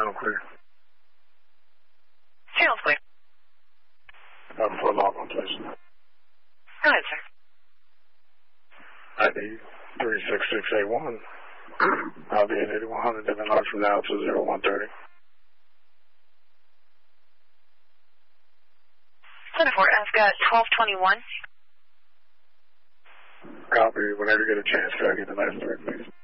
channel clear. Channel's clear. For log on, please. Go ahead, sir. ID 36681. I'll be at 8100 different logs from now to 0130. 74, I've got 1221. Copy. Whenever you get a chance, try to get the last three, please.